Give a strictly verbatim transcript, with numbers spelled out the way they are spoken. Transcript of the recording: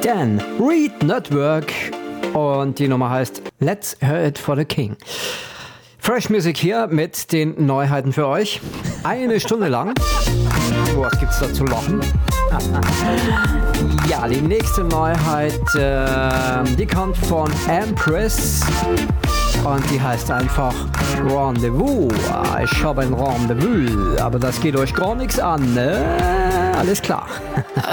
Dan Reed Network und die Nummer heißt Let's Hear It for the King. Fresh Music hier mit den Neuheiten für euch. Eine Stunde lang. Was gibt's da zu lachen? Ja, die nächste Neuheit, äh, die kommt von Empress und die heißt einfach Rendezvous. Ich habe ein Rendezvous, aber das geht euch gar nichts an, ne? Alles klar.